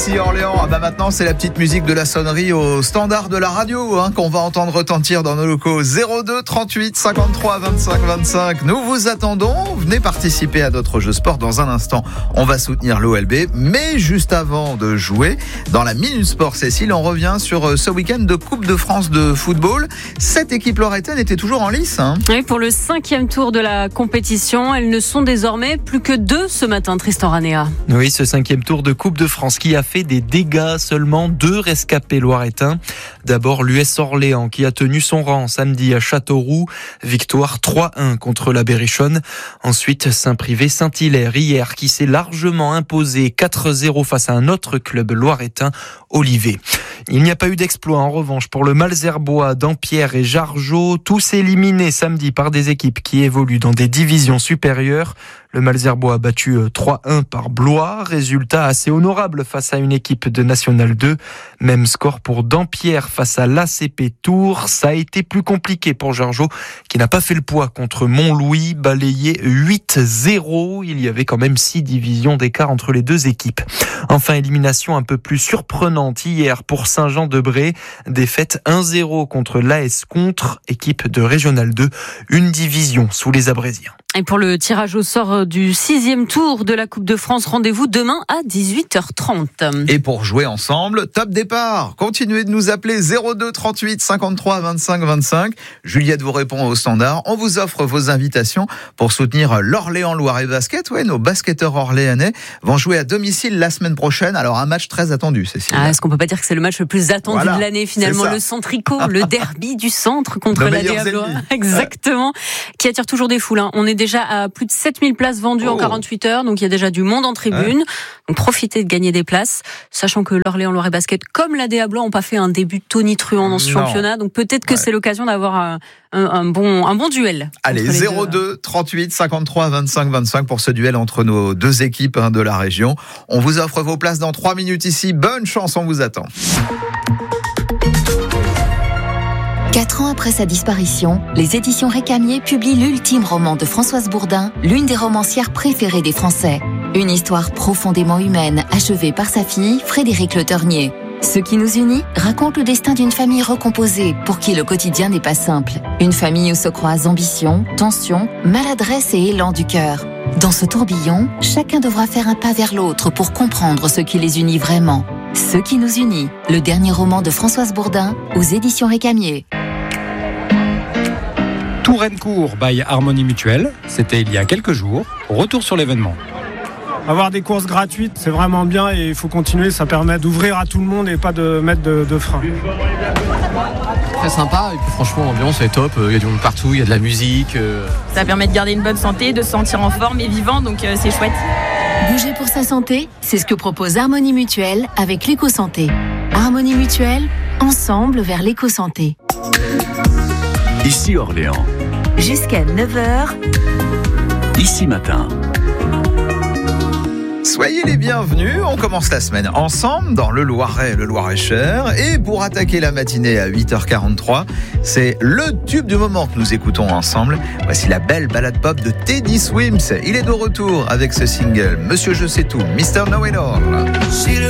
Ici Orléans, maintenant c'est la petite musique de la sonnerie au standard de la radio qu'on va entendre retentir dans nos locaux. 02 38 53 25 25. Nous vous attendons, venez participer à d'autres jeux sport. Dans un instant, on va soutenir l'OLB, mais juste avant de jouer, dans la Minute Sport Cécile, on revient sur ce week-end de Coupe de France de football. Cette équipe lorraine était toujours en lice. Oui, pour le 5e tour de la compétition, elles ne sont désormais plus que 2 ce matin, Tristan Ranéa. Oui, ce 5e tour de Coupe de France qui a fait des dégâts, seulement 2 rescapés loiretains. D'abord l'US Orléans qui a tenu son rang samedi à Châteauroux, victoire 3-1 contre la Berrichonne. Ensuite Saint-Privé-Saint-Hilaire hier qui s'est largement imposé 4-0 face à un autre club loiretain, Olivet. Il n'y a pas eu d'exploit en revanche pour le Malzerbois, Dampierre et Jargeau, tous éliminés samedi par des équipes qui évoluent dans des divisions supérieures. Le Malzerbois a battu 3-1 par Blois, résultat assez honorable face à une équipe de National 2. Même score pour Dampierre face à l'ACP Tours. Ça a été plus compliqué pour Jargeau qui n'a pas fait le poids contre Montlouis, balayé 8-0. Il y avait quand même 6 divisions d'écart entre les deux équipes. Enfin, élimination un peu plus surprenante hier pour Saint-Jean-de-Bray. Défaite 1-0 contre l'AS Contre, équipe de Régional 2, une division sous les Abrésiens. Et pour le tirage au sort du 6e tour de la Coupe de France, rendez-vous demain à 18h30. Et pour jouer ensemble, top départ. Continuez de nous appeler 02 38 53 25 25. Juliette vous répond au standard. On vous offre vos invitations pour soutenir l'Orléans Loiret Basket. Ouais, nos basketteurs orléanais vont jouer à domicile la semaine prochaine. Alors un match très attendu, Cécile. Est-ce qu'on peut pas dire que c'est le match le plus attendu de l'année finalement, le Centrico, le derby du centre contre la Diablois. Exactement. Qui attire toujours des foules. On est déjà à plus de 7000 places vendues en 48 heures, donc il y a déjà du monde en tribune. Donc profitez de gagner des places, sachant que l'Orléans Loiret Basket, comme la Diablois, n'ont pas fait un début tonitruant dans ce championnat, donc peut-être que c'est l'occasion d'avoir un bon duel. Allez, 02 38 53 25 25 pour ce duel entre nos deux équipes de la région. On vous offre vos places dans 3 minutes ici. Bonne chance, on vous attend. 4 ans après sa disparition, les éditions Récamier publient l'ultime roman de Françoise Bourdin, l'une des romancières préférées des Français. Une histoire profondément humaine, achevée par sa fille, Frédérique Le Ternier. Ce qui nous unit raconte le destin d'une famille recomposée, pour qui le quotidien n'est pas simple. Une famille où se croisent ambition, tension, maladresse et élan du cœur. Dans ce tourbillon, chacun devra faire un pas vers l'autre pour comprendre ce qui les unit vraiment. Ce qui nous unit, le dernier roman de Françoise Bourdin, aux éditions Récamier. Tourencourt by Harmonie Mutuelle, c'était il y a quelques jours. Retour sur l'événement. Avoir des courses gratuites, c'est vraiment bien et il faut continuer, ça permet d'ouvrir à tout le monde et pas de mettre de frein. Très sympa et puis franchement l'ambiance est top, il y a du monde partout, il y a de la musique. Ça permet de garder une bonne santé, de se sentir en forme et vivant, donc c'est chouette. Bouger pour sa santé, c'est ce que propose Harmonie Mutuelle avec l'éco-santé. Harmonie Mutuelle, ensemble vers l'éco-santé. Ici Orléans. Jusqu'à 9h. Ici Matin. Soyez les bienvenus, on commence la semaine ensemble dans le Loiret, le Loir-et-Cher. Et pour attaquer la matinée à 8h43, c'est le tube du moment que nous écoutons ensemble. Voici la belle balade pop de Teddy Swims. Il est de retour avec ce single Monsieur Je sais tout, Mr. Know It All.